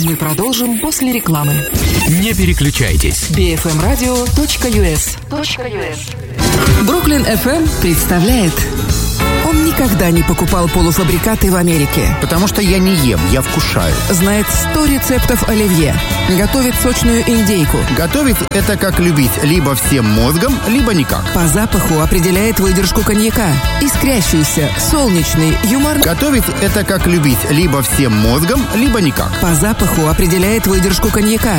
Мы продолжим после рекламы. Не переключайтесь. bfmradio.us. Бруклин FM представляет. Он никогда не покупал полуфабрикаты в Америке. Потому что я не ем, я вкушаю. Знает 100 рецептов оливье. Готовит сочную индейку. Готовить – это как любить. Либо всем мозгом, либо никак. По запаху определяет выдержку коньяка. Искрящийся, солнечный, юморный. Готовить – это как любить. Либо всем мозгом, либо никак. По запаху определяет выдержку коньяка.